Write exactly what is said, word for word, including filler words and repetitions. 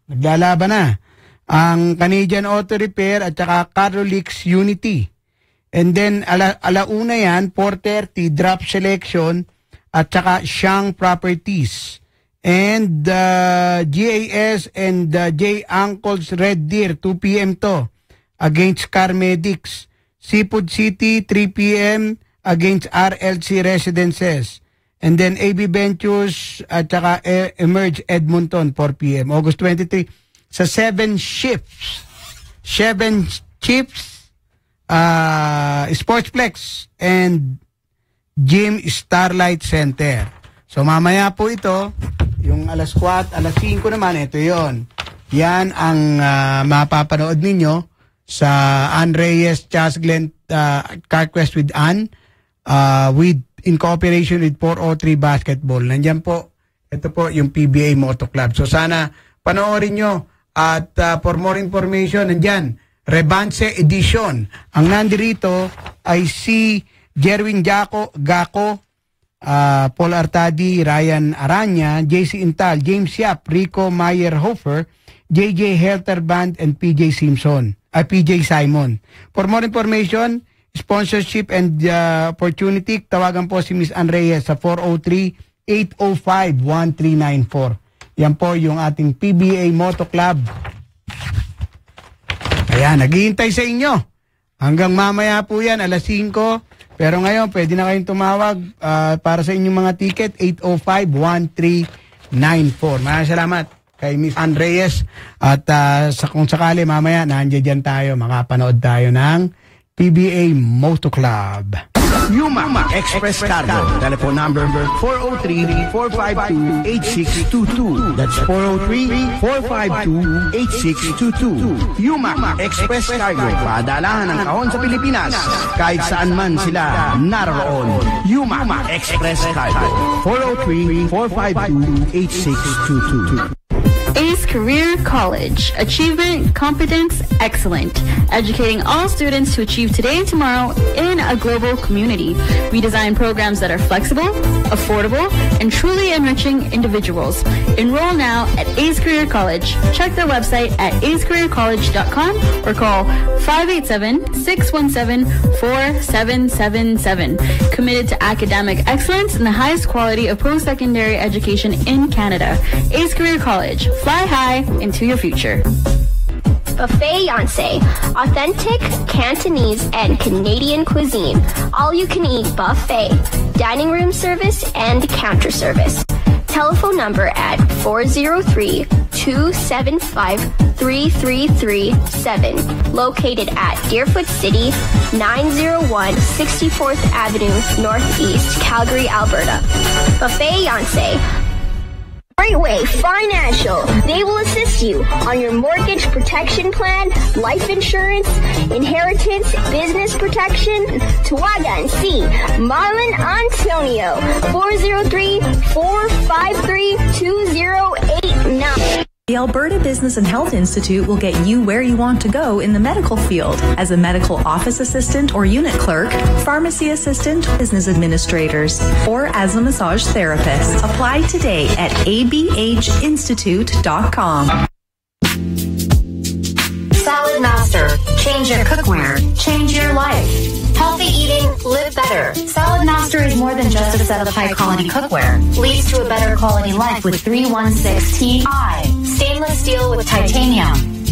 Naglalaban na. Ang Canadian Auto Repair at saka Carolix Unity. And then, ala, alauna yan, four thirty, Drop Selection at saka Shang Properties. And uh, G A S and uh, J. Uncle's Red Deer, two p.m. to, against Car Medics. Seafood City, three p.m. against R L C Residences. And then A B Ventures at saka Emerge Edmonton, four p.m. August twenty-third, sa seven shifts. Seven shifts. Uh, Sportsplex and Gym Starlight Center. So mamaya po ito, yung alas four, alas five naman, ito yon. Yan ang uh, mapapanood ninyo sa Ann Reyes, Chas Glenn, uh, Car Quest with Ann, uh, with, in cooperation with four oh three Basketball. Nandyan po, ito po yung P B A Moto Club. So sana panoorin nyo at uh, for more information, nandyan, Rebanse Edition. Ang nandirito ay si Jerwin Jaco, Gaco, uh, Paul Artadi, Ryan Aranya, J C Intal, James Yap, Rico Meyerhofer, J J Helterband, and P J Simpson, uh, P J Simon. For more information, sponsorship and uh, opportunity, tawagan po si Miss Ann Reyes sa four oh three, eight oh five, one three nine four. Yan po yung ating P B A Moto Club. Ayan, naghihintay sa inyo. Hanggang mamaya po yan, alas five. Pero ngayon, pwede na kayong tumawag uh, para sa inyong mga ticket, eight oh five, one three nine four. Maraming salamat kay Miss Ann Reyes. At uh, sa, kung sakali, mamaya, nandiyan dyan tayo, makapanood tayo ng P B A Moto Club. Yuma Express Cargo. Telephone number four oh three, four five two, eight six two two. That's four oh three, four five two, eight six two two. Yuma Express Cargo. Padalahan ng kahon sa Pilipinas. Kahit saan man sila naroon. Yuma Express Cargo. four oh three, four five two, eight six two two. Ace Career College. Achievement, competence, excellent. Educating all students to achieve today and tomorrow in a global community. We design programs that are flexible, affordable, and truly enriching individuals. Enroll now at Ace Career College. Check their website at ace career college dot com or call five eight seven, six one seven, four seven seven seven. Committed to academic excellence and the highest quality of post-secondary education in Canada. Ace Career College. Fly high into your future. Buffet Yonsei, authentic Cantonese and Canadian cuisine. All you can eat buffet, dining room service and counter service. Telephone number at four oh three, two seven five, three three three seven. Located at Deerfoot City, nine oh one sixty-fourth Avenue, Northeast, Calgary, Alberta. Buffet Yonsei. Greatway Financial. They will assist you on your mortgage protection plan, life insurance, inheritance, business protection. Tawagan si Marlon Antonio. four oh three, four five three, two oh eight nine. The Alberta Business and Health Institute will get you where you want to go in the medical field as a medical office assistant or unit clerk, pharmacy assistant, business administrators, or as a massage therapist. Apply today at a b h institute dot com. Salad Master. Change your cookware. Change your life. Healthy eating, live better. Salad Master is more than just a set of high-quality cookware. Leads to a better quality life with three one six T I. Stainless steel with titanium.